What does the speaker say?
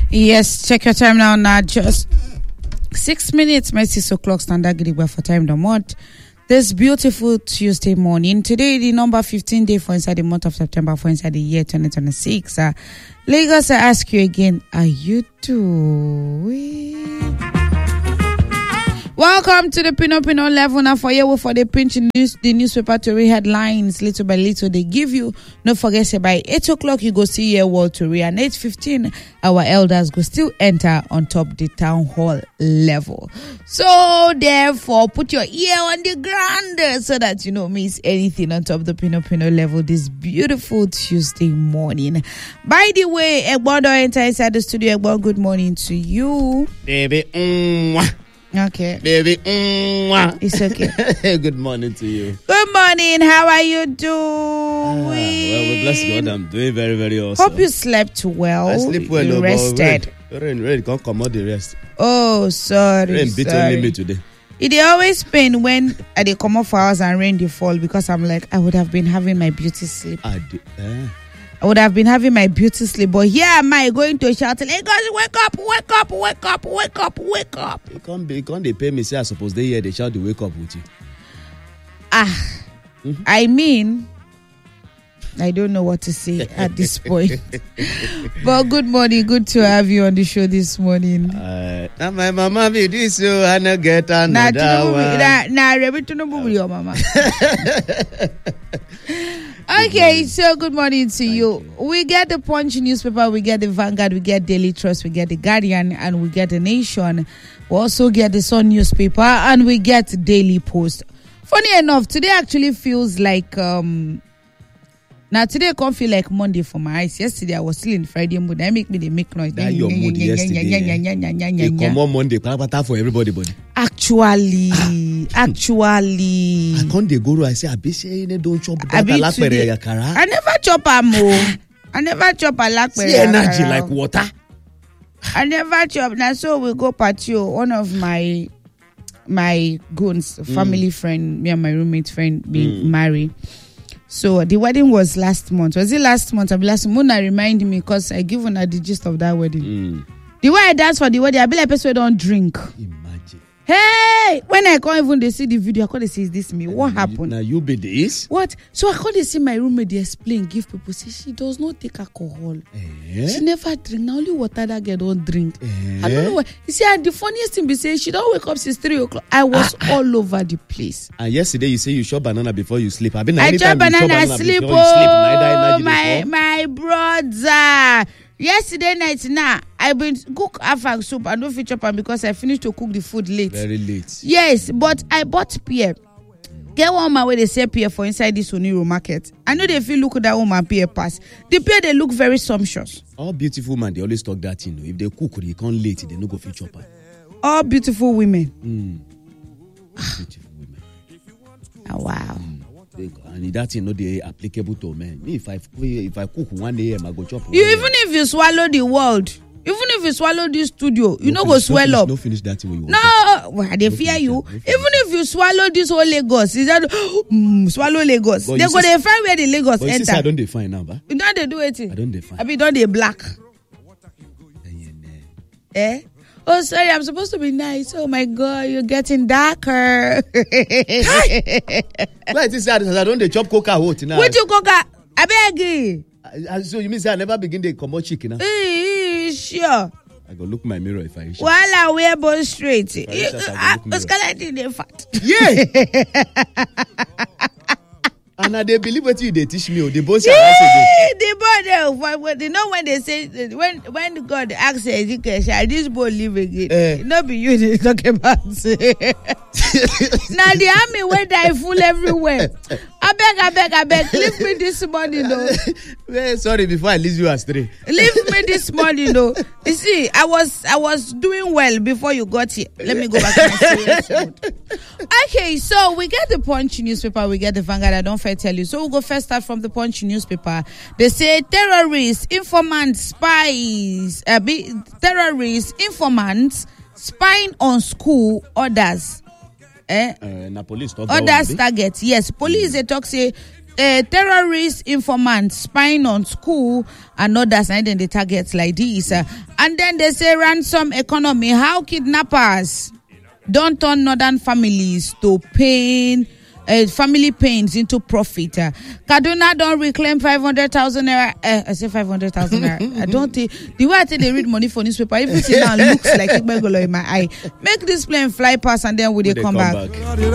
Yes, check your time now. Just 6 minutes, my 6 o'clock standard Gidigba for time the month. This beautiful Tuesday morning. Today, the number 15 day for inside the month of September for inside the year 2026. Lagos, I ask you again, are you doing? Welcome to the Pino level. Now for you, for the pinch news, the newspaper to read headlines little by little. They give you. Don't forget, say by 8 o'clock you go see your world to read, and 8:15 our elders go still enter on top the town hall level. So therefore, put your ear on the ground so that you don't miss anything on top the Pino level this beautiful Tuesday morning. By the way, Egbodo enter inside the studio. Egbodo, good morning to you, baby. Okay. Baby, it's okay. Good morning to you. Good morning. How are you doing? Well, we bless God. I'm doing very, very awesome. Hope you slept well. I sleep well. You rested. Rain can't come out the rest. Oh, sorry. Rain beat only me today. It always pain when they come up for hours and rain they fall because I'm like, I would have been having my beauty sleep. I would have been having my beauty sleep, but here am I going to shout, hey guys, wake up, wake up, wake up, wake up, wake up. You can't they pay me, say I suppose they hear they shout the wake up with you. I mean, I don't know what to say at this point. But good morning, good to have you on the show this morning. Now my mama be this, so I not get another one. Nah, your mama. Okay, so good morning to you. We get the Punch newspaper, we get the Vanguard, we get Daily Trust, we get the Guardian, and we get the Nation. We also get the Sun newspaper, and we get Daily Post. Funny enough, today actually feels like now today I can't feel like Monday for my eyes. Yesterday I was still in Friday mood. That make noise. That your mood yesterday. You come on Monday, for everybody, buddy. Actually, I can't they go to I say I be saying don't chop that yakara. I never chop a mo. I never chop a lakpere. See energy like water. I never chop. Now so we go patio. One of my goons, family friend, me and my roommate friend being married. So the wedding was last month. Was it last month? I be last month. I remind me because I give her the gist of that wedding. The way I dance for the wedding, I be like person don't drink. Imagine. Hey, when I can't even they see the video, I can't say is this me? What happened? Now you be this? What? So I can't see my roommate they explain, give people say she does not take alcohol. She never drink. Now only water that girl don't drink. I don't know why. You see, the funniest thing be saying she don't wake up since 3 o'clock. I was all over the place. And yesterday you say you chop banana before you sleep. I chop banana sleep. Oh, my brother. Yesterday night now, I been cook afang soup and don't fit chop am because I finished to cook the food late. Very late. Yes, but I bought pear. Get one man where they sell pear for inside this Oniro market. I know they feel look at that woman pear pass. The pear they look very sumptuous. All beautiful man they always talk that if they cook they can't late they no go fit chop. All beautiful women. Beautiful women. Oh, wow. And that thing not they applicable to men. Me if I cook 1 AM I go chop. Even if you swallow the world, even if you swallow this studio, you know go swell up. No finish that thing when you no, well, they fear you. Even if you swallow this whole Lagos, is that swallow Lagos? They go they find where the Lagos but enter. I don't define now, ba? You know they do it. I don't define. I mean, don't they black? Oh, sorry, I'm supposed to be nice. Oh my God, you're getting darker. Why is sad? I don't they chop coca hot now. What you coca? I beg. So you mean say I never begin to come out chicken? Sure. I go look my mirror if I issue. While I wear both straight. Skeleton fat. Yeah. And they believe what you they teach me. The boss again. The boy, you know when they say when God asks Ezekiel, shall this boy live again? Not be you they talk about. Now the army where die full everywhere. I beg, leave me this morning, though. Sorry, before I leave you astray. Leave me this morning, though. You see, I was doing well before you got here. Let me go back to my serious mode. Okay, so we get the Punch newspaper, we get the Vanguard. I don't fair tell you. So we'll go first start from the Punch newspaper. They say terrorists, informants, spies, informants spying on school orders. Police others target. Yes, police they talk say terrorist informants spying on school and others, and then the targets like this. And then they say ransom economy. How kidnappers don't turn northern families to pain. Family pains into profit. Kaduna don't reclaim 500,000 naira. I say 500,000 naira. I don't think the way I think they read money for newspaper, everything now looks like Igbegolo in my eye. Make this plane fly past and then will they come back?